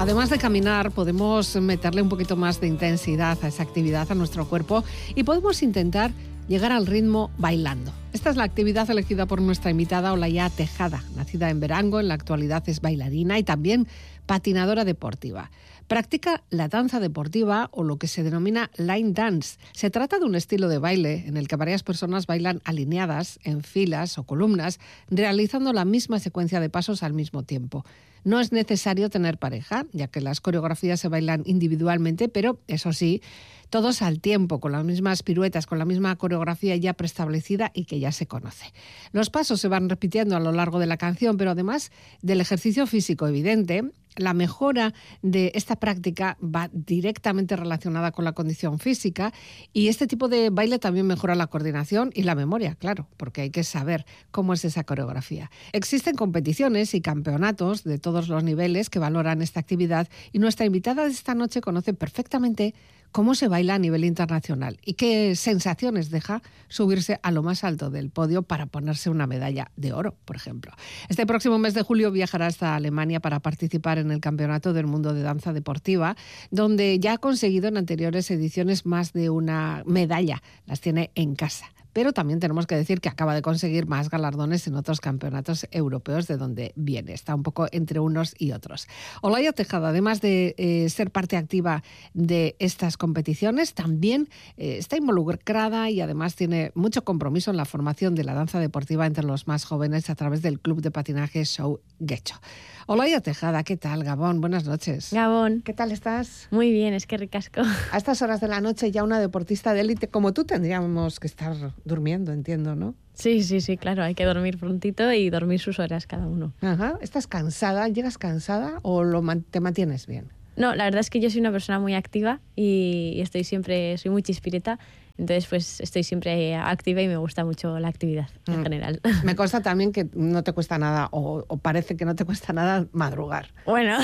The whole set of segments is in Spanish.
Además de caminar, podemos meterle un poquito más de intensidad a esa actividad, a nuestro cuerpo, y podemos intentar llegar al ritmo bailando. Esta es la actividad elegida por nuestra invitada Olaya Tejada, nacida en Verango, en la actualidad es bailarina y también patinadora deportiva. Practica la danza deportiva o lo que se denomina line dance. Se trata de un estilo de baile en el que varias personas bailan alineadas en filas o columnas, realizando la misma secuencia de pasos al mismo tiempo. No es necesario tener pareja, ya que las coreografías se bailan individualmente, pero eso sí, todos al tiempo, con las mismas piruetas, con la misma coreografía ya preestablecida y que ya se conoce. Los pasos se van repitiendo a lo largo de la canción, pero además del ejercicio físico evidente, la mejora de esta práctica va directamente relacionada con la condición física y este tipo de baile también mejora la coordinación y la memoria, claro, porque hay que saber cómo es esa coreografía. Existen competiciones y campeonatos de todos los niveles que valoran esta actividad y nuestra invitada de esta noche conoce perfectamente cómo se baila a nivel internacional y qué sensaciones deja subirse a lo más alto del podio para ponerse una medalla de oro, por ejemplo. Este próximo mes de julio viajará hasta Alemania para participar en el Campeonato del Mundo de Danza Deportiva, donde ya ha conseguido en anteriores ediciones más de una medalla. Las tiene en casa. Pero también tenemos que decir que acaba de conseguir más galardones en otros campeonatos europeos de donde viene. Está un poco entre unos y otros. Olaya Tejada, además de ser parte activa de estas competiciones, también está involucrada y además tiene mucho compromiso en la formación de la danza deportiva entre los más jóvenes a través del club de patinaje Show Getxo. Olaya Tejada, ¿qué tal, Gabón? Buenas noches. Gabón. ¿Qué tal estás? Muy bien, es que ricasco. A estas horas de la noche ya una deportista de élite como tú tendríamos que estar durmiendo, entiendo, ¿no? Sí, claro, hay que dormir prontito y dormir sus horas cada uno. Ajá. ¿Estás cansada? ¿Llegas cansada o te mantienes bien? No, la verdad es que yo soy una persona muy activa y soy muy chispireta. Entonces, pues estoy siempre activa y me gusta mucho la actividad en general. Me consta también que no te cuesta nada, o parece que no te cuesta nada madrugar. Bueno,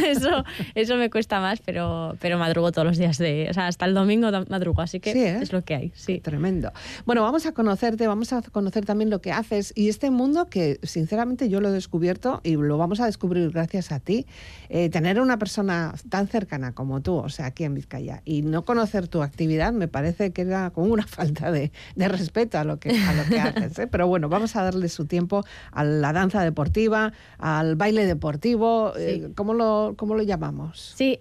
eso me cuesta más, pero madrugo todos los días. Hasta el domingo madrugo, así que sí, es lo que hay. Sí. Tremendo. Bueno, vamos a conocerte, vamos a conocer también lo que haces y este mundo que, sinceramente, yo lo he descubierto y lo vamos a descubrir gracias a ti. Tener una persona tan cercana como tú, o sea, aquí en Vizcaya, y no conocer tu actividad me parece que era como una falta de respeto a lo que haces, ¿eh? Pero bueno, vamos a darle su tiempo a la danza deportiva, al baile deportivo. Sí. ¿Cómo lo llamamos? Sí,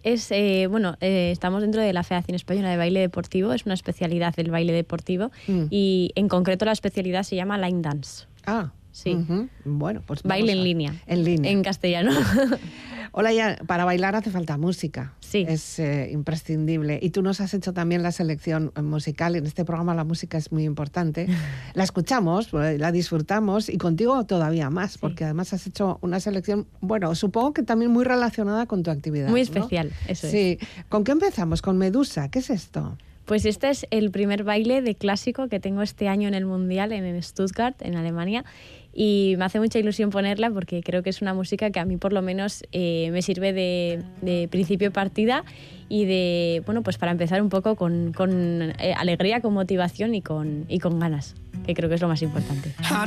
estamos dentro de la Federación Española de Baile Deportivo, es una especialidad del baile deportivo y en concreto la especialidad se llama line dance. Ah, sí. Uh-huh. Bueno, pues baile en línea. En línea. En castellano. Hola, ya, para bailar hace falta música. Sí. Es imprescindible. Y tú nos has hecho también la selección musical. En este programa la música es muy importante. La escuchamos, la disfrutamos y contigo todavía más, porque además has hecho una selección, bueno, supongo que también muy relacionada con tu actividad. Muy especial, ¿no? Eso es. Sí. ¿Con qué empezamos? ¿Con Medusa? ¿Qué es esto? Pues este es el primer baile de clásico que tengo este año en el Mundial, en Stuttgart, en Alemania. Y me hace mucha ilusión ponerla porque creo que es una música que a mí por lo menos me sirve de principio de partida y pues para empezar un poco con alegría, con motivación y con ganas, que creo que es lo más importante.